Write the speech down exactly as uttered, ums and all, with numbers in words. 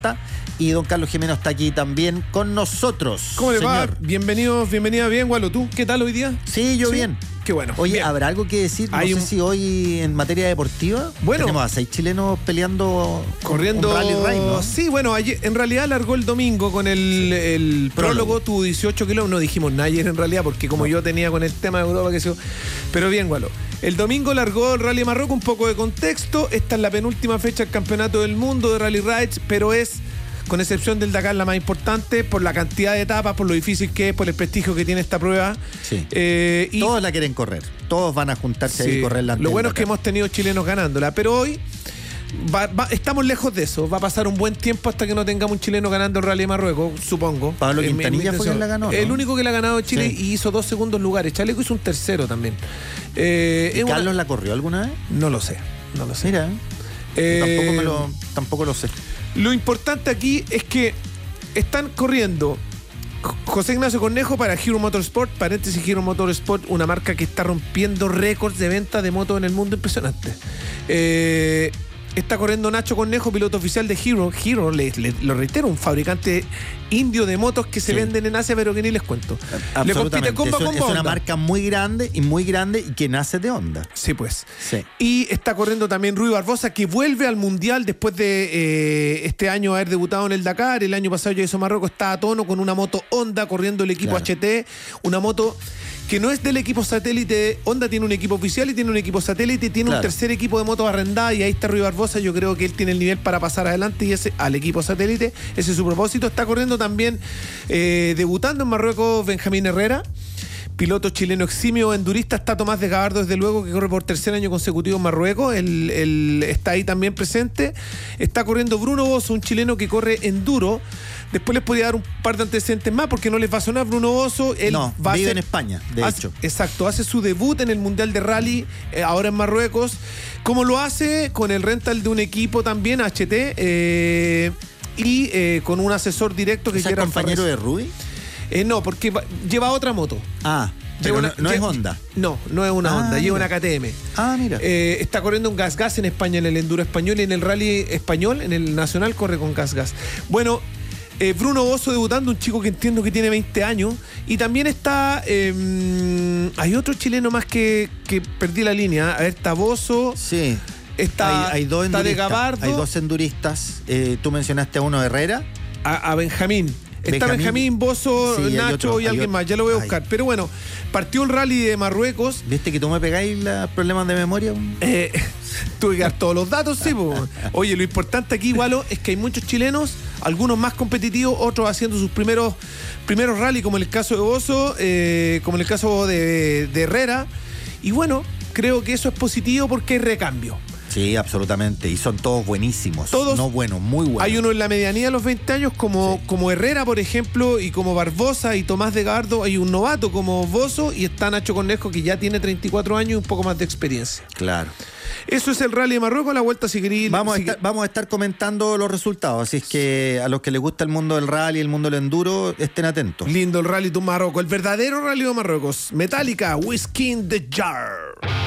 Y don Carlos Jimeno está aquí también con nosotros. ¿Cómo le va? Señor. Bienvenidos, bienvenida bien, Gualo. ¿Tú qué tal hoy día? Sí, yo ¿Sí? bien. Qué bueno. Oye, bien. ¿habrá algo que decir? No Hay sé un- si hoy en materia deportiva Bueno. tenemos a seis chilenos peleando Corriendo. un rally raid, ¿no? Sí, bueno, ayer, en realidad largó el domingo con el, el prólogo, Prólogo. tuvo dieciocho kilómetros. No dijimos nada ayer en realidad, porque como No. yo tenía con el tema de Europa, que sé yo. Pero bien, Gualo. El domingo largó el Rally Marruecos, un poco de contexto. Esta es la penúltima fecha del Campeonato del Mundo de Rally Rides, pero es, con excepción del Dakar, la más importante por la cantidad de etapas, por lo difícil que es, por el prestigio que tiene esta prueba. Sí. Eh, y Todos la quieren correr. Todos van a juntarse ahí Sí. y correrla. Lo bueno es que hemos tenido chilenos ganándola, pero hoy va- va- estamos lejos de eso. Va a pasar un buen tiempo hasta que no tengamos un chileno ganando el Rally de Marruecos, supongo. Pablo En mi- en mi Quintanilla fue intención. quien la ganó, ¿no? El único que la ha ganado en Chile Sí. y hizo dos segundos lugares. Chaleco hizo un tercero también. Eh, ¿Y es una- Carlos la corrió alguna vez? No lo sé, no lo sé. Mira, Eh, tampoco, me lo, tampoco lo sé. Lo importante aquí es que están corriendo J- José Ignacio Cornejo para Hero Motorsport, paréntesis Hero Motorsport, una marca que está rompiendo récords de venta de motos en el mundo, impresionante. Eh, está corriendo Nacho Cornejo, piloto oficial de Hero. Hero, le, le- lo reitero, un fabricante indio de motos que se Sí. venden en Asia, pero que ni les cuento. Le compite Absolutamente. comba Es, un- con es una Honda. marca muy grande y muy grande y que nace de Honda. Sí, pues. Sí. Y está corriendo también Rui Barbosa, que vuelve al Mundial después de eh, este año haber debutado en el Dakar. El año pasado ya hizo Marruecos, está a tono con una moto Honda corriendo el equipo Claro. H T, una moto que no es del equipo satélite. Honda tiene un equipo oficial y tiene un equipo satélite y tiene Claro. un tercer equipo de motos arrendadas, y ahí está Rui Barbosa. Yo creo que él tiene el nivel para pasar adelante y ese al equipo satélite, ese es su propósito. Está corriendo también, eh, debutando en Marruecos, Benjamín Herrera, piloto chileno eximio endurista. Está Tomás de Gabardo, desde luego, que corre por tercer año consecutivo en Marruecos. Él, él está ahí también presente. Está corriendo Bruno Bosso, un chileno que corre enduro. Después les podría dar un par de antecedentes más porque no les va a sonar. Bruno Bosso, él No, va a vive hacer- en España, de hace- hecho. Exacto, hace su debut en el Mundial de Rally, eh, ahora en Marruecos. ¿Cómo lo hace? Con el rental de un equipo también, H T, eh, y eh, con un asesor directo que ¿Es quiera compañero de Rui? Eh, no, porque va- lleva otra moto. Ah, pero Lleva no, una- no es lle- Honda. No, no es una Ah, Honda, lleva mira. una K T M. Ah, mira. Eh, está corriendo un Gas Gas en España, en el Enduro español, y en el Rally español, en el Nacional, corre con Gas Gas. Bueno, eh, Bruno Bosso debutando, un chico que entiendo que tiene veinte años. Y también está, eh, hay otro chileno más que, que perdí la línea. A ver, está Bosso, Sí. está, hay, hay dos está de enduristas. Gabardo, Hay dos enduristas. Eh, tú mencionaste a uno, Herrera. a, a Benjamín. Está Benjamín. Benjamín, Bosso, Sí, hay Nacho otro, y hay alguien otro. más, ya lo voy a Ay. buscar. Pero bueno, partió el Rally de Marruecos. ¿Viste que tú me pegáis los problemas de memoria? Eh, tuve que dar todos los datos, sí, po. Oye, lo importante aquí, Gualo, es que hay muchos chilenos, algunos más competitivos, otros haciendo sus primeros primeros rally, como en el caso de Bosso, eh, como en el caso de, de Herrera. Y bueno, creo que eso es positivo porque hay recambio. Sí, absolutamente. Y son todos buenísimos. Todos- No buenos, muy buenos. Hay uno en la medianía de los veinte años, como, Sí. como Herrera, por ejemplo, y como Barbosa y Tomás de Gabardo. Hay un novato como Bosso, y está Nacho Cornejo, que ya tiene treinta y cuatro años y un poco más de experiencia. Claro. Eso es el Rally de Marruecos. La vuelta, si queréis. Vamos a, si- estar, vamos a estar comentando los resultados, así es que a los que les gusta el mundo del rally, el mundo del enduro, estén atentos. Lindo el Rally de Marruecos, el verdadero Rally de Marruecos. Metallica, Whiskey in the Jar.